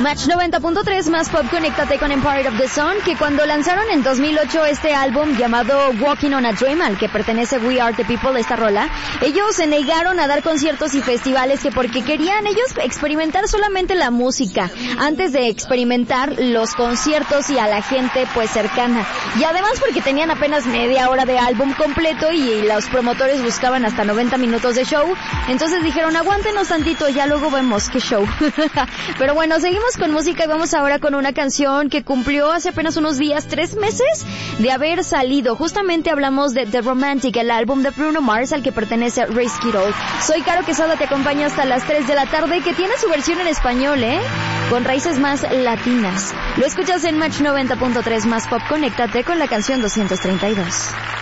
Match 90.3 más pop, conéctate con Empire of the Sun, que cuando lanzaron en 2008 este álbum llamado Walking on a Dream, al que pertenece We Are the People, esta rola, ellos se negaron a dar conciertos y festivales que porque querían ellos experimentar solamente la música, antes de experimentar los conciertos y a la gente pues cercana. Y además porque tenían apenas media hora de álbum completo y los promotores buscaban hasta 90 minutos de show, entonces dijeron aguántenos tantito, ya luego vemos qué show. Pero bueno, seguimos con música y vamos ahora con una canción que cumplió hace apenas unos días 3 meses de haber salido. Justamente hablamos de The Romantic, el álbum de Bruno Mars al que pertenece Risky Roll. Soy Caro Quesada, te acompaño hasta las 3 de la tarde, que tiene su versión en español, con raíces más latinas. Lo escuchas en Match 90.3 más pop, conéctate con la canción 232.